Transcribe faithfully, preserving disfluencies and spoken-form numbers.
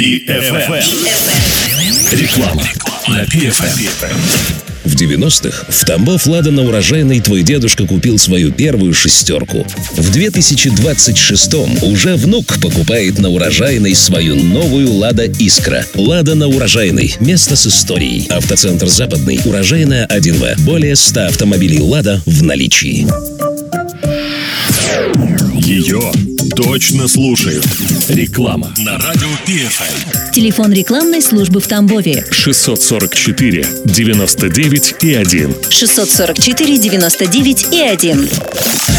пи эф эм. Реклама на пи эф эм. В девяностых в Тамбов Лада на Урожайной твой дедушка купил свою первую шестерку. В две тысячи двадцать шестом уже внук покупает на Урожайной свою новую Лада Искра. Лада на Урожайной. Место с историей. Автоцентр Западный. Урожайная один вэ. Более ста автомобилей Лада в наличии. Ее точно слушают. Реклама на радио пи эф эм. Телефон рекламной службы в Тамбове шестьсот сорок четыре девяносто девять и один. шестьсот сорок четыре девяносто девять и один.